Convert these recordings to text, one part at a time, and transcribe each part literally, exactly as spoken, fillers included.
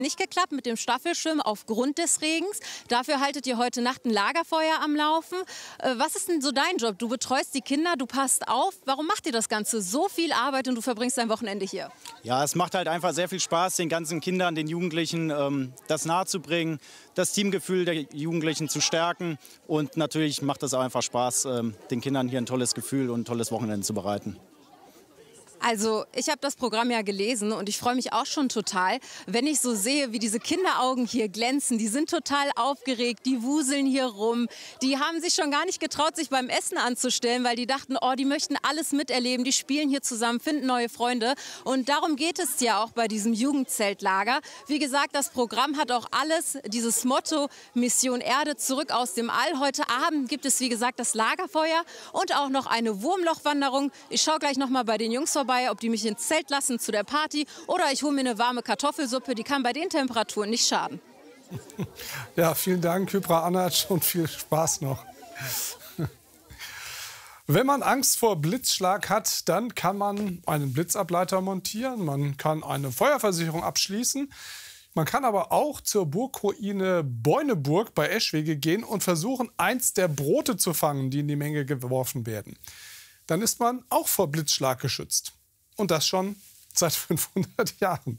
Nicht geklappt mit dem Staffelschwimmen aufgrund des Regens. Dafür haltet ihr heute Nacht ein Lagerfeuer am Laufen. Äh, was ist denn so dein Job? Du betreust die Kinder, du passt auf. Warum macht ihr das Ganze? So viel Arbeit und du verbringst dein Wochenende hier. Ja, es macht halt einfach sehr viel Spaß, den ganzen Kindern, den Jugendlichen ähm, das nahezubringen, das Teamgefühl der Jugendlichen zu stärken. Und natürlich macht es auch einfach Spaß, ähm, den Kindern hier ein tolles Gefühl und ein tolles Wochenende zu bereiten. Also ich habe das Programm ja gelesen und ich freue mich auch schon total, wenn ich so sehe, wie diese Kinderaugen hier glänzen. Die sind total aufgeregt, die wuseln hier rum. Die haben sich schon gar nicht getraut, sich beim Essen anzustellen, weil die dachten, oh, die möchten alles miterleben. Die spielen hier zusammen, finden neue Freunde. Und darum geht es ja auch bei diesem Jugendzeltlager. Wie gesagt, das Programm hat auch alles, dieses Motto Mission Erde, zurück aus dem All. Heute Abend gibt es, wie gesagt, das Lagerfeuer und auch noch eine Wurmlochwanderung. Ich schaue gleich noch mal bei den Jungs vorbei, ob die mich ins Zelt lassen zu der Party oder ich hole mir eine warme Kartoffelsuppe, die kann bei den Temperaturen nicht schaden. Ja, vielen Dank, Kypra Anac, und viel Spaß noch. Wenn man Angst vor Blitzschlag hat, dann kann man einen Blitzableiter montieren, man kann eine Feuerversicherung abschließen, man kann aber auch zur Burgruine Beuneburg bei Eschwege gehen und versuchen, eins der Brote zu fangen, die in die Menge geworfen werden. Dann ist man auch vor Blitzschlag geschützt. Und das schon seit fünfhundert Jahren.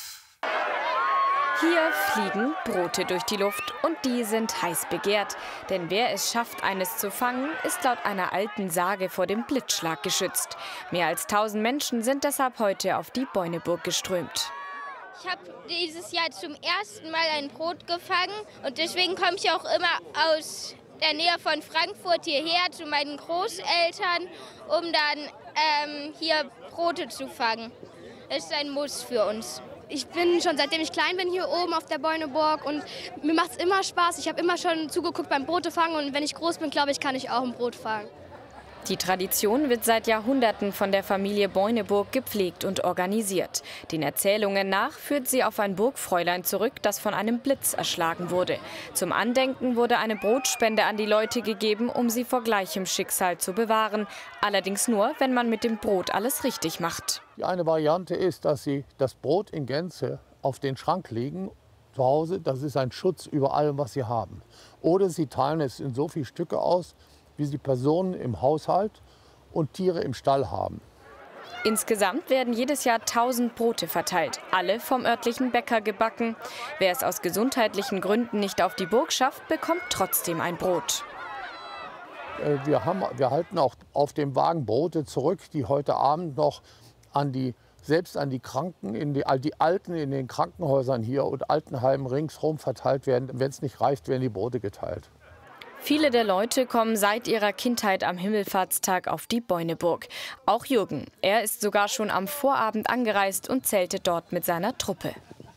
Hier fliegen Brote durch die Luft und die sind heiß begehrt. Denn wer es schafft, eines zu fangen, ist laut einer alten Sage vor dem Blitzschlag geschützt. Mehr als tausend Menschen sind deshalb heute auf die Beuneburg geströmt. Ich habe dieses Jahr zum ersten Mal ein Brot gefangen und deswegen komme ich auch immer aus der Nähe von Frankfurt hierher zu meinen Großeltern, um dann ähm, hier Brote zu fangen. Das ist ein Muss für uns. Ich bin schon seitdem ich klein bin hier oben auf der Beuneburg und mir macht es immer Spaß. Ich habe immer schon zugeguckt beim Brotefangen und wenn ich groß bin, glaube ich, kann ich auch ein Brot fangen. Die Tradition wird seit Jahrhunderten von der Familie Beuneburg gepflegt und organisiert. Den Erzählungen nach führt sie auf ein Burgfräulein zurück, das von einem Blitz erschlagen wurde. Zum Andenken wurde eine Brotspende an die Leute gegeben, um sie vor gleichem Schicksal zu bewahren. Allerdings nur, wenn man mit dem Brot alles richtig macht. Die eine Variante ist, dass Sie das Brot in Gänze auf den Schrank legen zu Hause. Das ist ein Schutz über allem, was Sie haben. Oder Sie teilen es in so viele Stücke aus, wie sie Personen im Haushalt und Tiere im Stall haben. Insgesamt werden jedes Jahr tausend Brote verteilt, alle vom örtlichen Bäcker gebacken. Wer es aus gesundheitlichen Gründen nicht auf die Burg schafft, bekommt trotzdem ein Brot. Wir, haben, wir halten auch auf dem Wagen Brote zurück, die heute Abend noch an die, selbst an die Kranken, in die, die Alten in den Krankenhäusern hier und Altenheimen ringsherum verteilt werden. Wenn es nicht reicht, werden die Brote geteilt. Viele der Leute kommen seit ihrer Kindheit am Himmelfahrtstag auf die Beuneburg. Auch Jürgen. Er ist sogar schon am Vorabend angereist und zeltet dort mit seiner Truppe.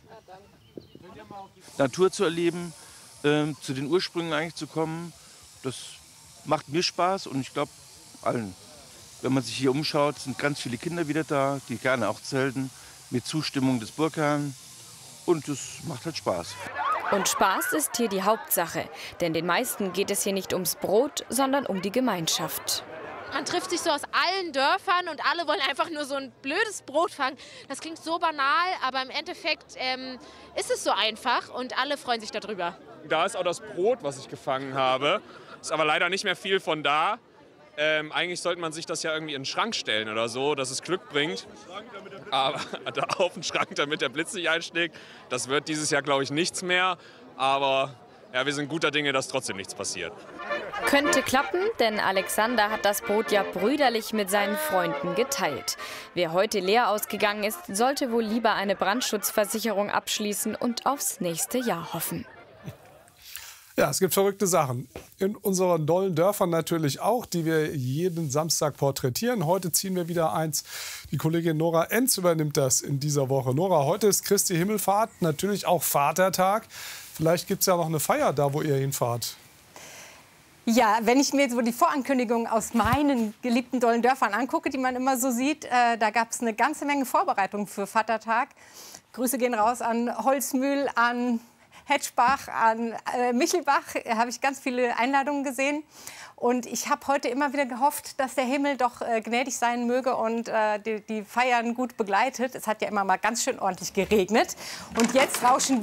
Natur zu erleben, äh, zu den Ursprüngen eigentlich zu kommen, das macht mir Spaß und ich glaube allen. Wenn man sich hier umschaut, sind ganz viele Kinder wieder da, die gerne auch zelten, mit Zustimmung des Burgherrn. Und das macht halt Spaß. Und Spaß ist hier die Hauptsache. Denn den meisten geht es hier nicht ums Brot, sondern um die Gemeinschaft. Man trifft sich so aus allen Dörfern und alle wollen einfach nur so ein blödes Brot fangen. Das klingt so banal, aber im Endeffekt ähm, ist es so einfach und alle freuen sich darüber. Da ist auch das Brot, was ich gefangen habe. Ist aber leider nicht mehr viel von da. Ähm, eigentlich sollte man sich das ja irgendwie in den Schrank stellen oder so, dass es Glück bringt. Aber da auf den Schrank, damit der Blitz nicht einschlägt, das wird dieses Jahr, glaube ich, nichts mehr. Aber ja, wir sind guter Dinge, dass trotzdem nichts passiert. Könnte klappen, denn Alexander hat das Brot ja brüderlich mit seinen Freunden geteilt. Wer heute leer ausgegangen ist, sollte wohl lieber eine Brandschutzversicherung abschließen und aufs nächste Jahr hoffen. Ja, es gibt verrückte Sachen. In unseren dollen Dörfern natürlich auch, die wir jeden Samstag porträtieren. Heute ziehen wir wieder eins. Die Kollegin Nora Enz übernimmt das in dieser Woche. Nora, heute ist Christi Himmelfahrt, natürlich auch Vatertag. Vielleicht gibt es ja noch eine Feier da, wo ihr hinfahrt. Ja, wenn ich mir so die Vorankündigungen aus meinen geliebten dollen Dörfern angucke, die man immer so sieht, äh, da gab es eine ganze Menge Vorbereitungen für Vatertag. Grüße gehen raus an Holzmühl, an Hetschbach, an äh, Michelbach, da habe ich ganz viele Einladungen gesehen. Und ich habe heute immer wieder gehofft, dass der Himmel doch äh, gnädig sein möge und äh, die, die Feiern gut begleitet. Es hat ja immer mal ganz schön ordentlich geregnet. Und jetzt rauschen